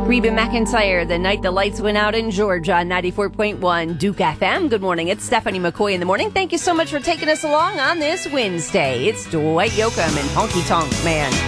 Reba McEntire, The Night the Lights Went Out in Georgia, 94.1 Duke FM. Good morning. It's Stephanie McCoy in the morning. Thank you so much for taking us along on this Wednesday. It's Dwight Yoakam and Honky Tonk Man.